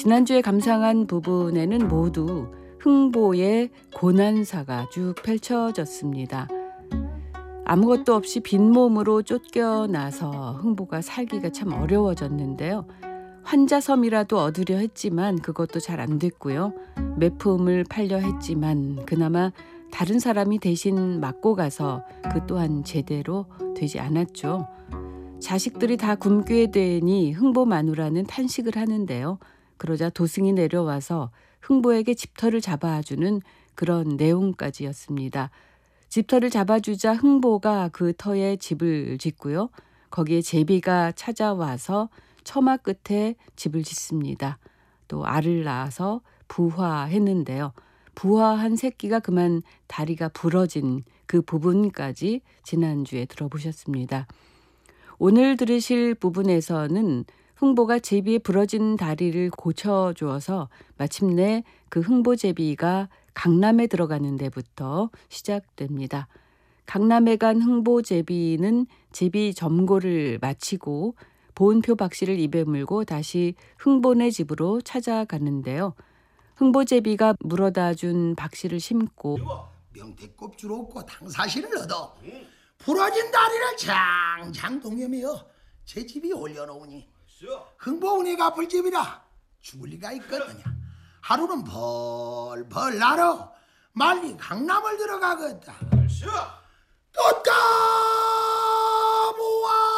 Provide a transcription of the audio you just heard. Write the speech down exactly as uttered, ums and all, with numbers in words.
지난주에 감상한 부분에는 모두 흥보의 고난사가 쭉 펼쳐졌습니다. 아무것도 없이 빈몸으로 쫓겨나서 흥보가 살기가 참 어려워졌는데요. 환자섬이라도 얻으려 했지만 그것도 잘 안 됐고요. 매품을 팔려 했지만 그나마 다른 사람이 대신 맡고 가서 그 또한 제대로 되지 않았죠. 자식들이 다 굶게 되니 흥보 마누라는 탄식을 하는데요. 그러자 도승이 내려와서 흥보에게 집터를 잡아주는 그런 내용까지였습니다. 집터를 잡아주자 흥보가 그 터에 집을 짓고요. 거기에 제비가 찾아와서 처마 끝에 집을 짓습니다. 또 알을 낳아서 부화했는데요. 부화한 새끼가 그만 다리가 부러진 그 부분까지 지난주에 들어보셨습니다. 오늘 들으실 부분에서는 흥보가 제비의 부러진 다리를 고쳐주어서 마침내 그 흥보제비가 강남에 들어가는 데부터 시작됩니다. 강남에 간 흥보제비는 제비 점고를 마치고 보은표 박씨를 입에 물고 다시 흥보네 집으로 찾아가는데요. 흥보제비가 물어다 준 박씨를 심고 명태껍질 없고 당사실을 얻어 부러진 다리를 장장 동여매어 제 집이 올려놓으니 흥보은혜 갚을 집이라 죽을 리가 있거든요. 하루는 벌벌 날어 말리 강남을 들어가겠다. 또 까보아